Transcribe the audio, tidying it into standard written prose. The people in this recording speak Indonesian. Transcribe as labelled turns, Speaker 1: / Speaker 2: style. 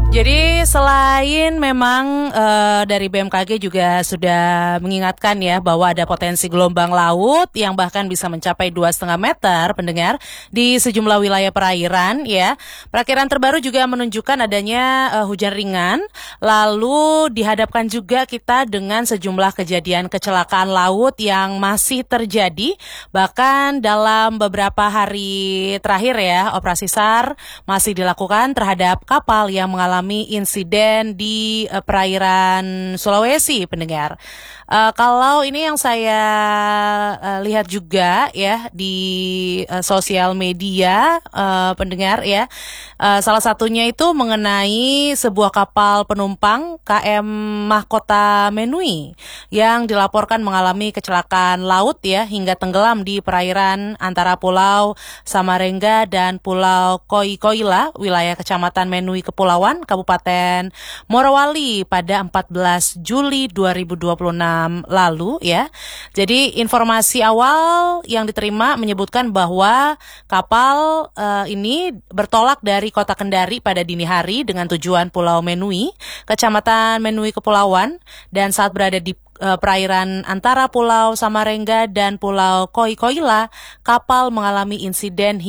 Speaker 1: Jadi selain memang dari BMKG juga sudah mengingatkan ya bahwa ada potensi gelombang laut yang bahkan bisa mencapai 2,5 meter pendengar di sejumlah wilayah perairan ya. Perakiran terbaru juga menunjukkan adanya hujan ringan, lalu dihadapkan juga kita dengan sejumlah kejadian kecelakaan laut yang masih terjadi. Bahkan dalam beberapa hari terakhir ya, operasi SAR masih dilakukan terhadap kapal yang mengalami insiden di perairan Sulawesi, pendengar. Kalau ini yang saya lihat juga ya di sosial media, pendengar ya, salah satunya itu mengenai sebuah kapal penumpang KM Mahkota Menui yang dilaporkan mengalami kecelakaan laut ya hingga tenggelam di perairan antara Pulau Samarinda dan Pulau Koikoila, wilayah Kecamatan Menui Kepulauan, Kabupaten Morowali pada 14 Juli 2026 lalu ya. Jadi informasi awal yang diterima menyebutkan bahwa kapal ini bertolak dari Kota Kendari pada dini hari dengan tujuan Pulau Menui, Kecamatan Menui Kepulauan, dan saat berada di perairan antara Pulau Samarinda dan Pulau Koikoila, kapal mengalami insiden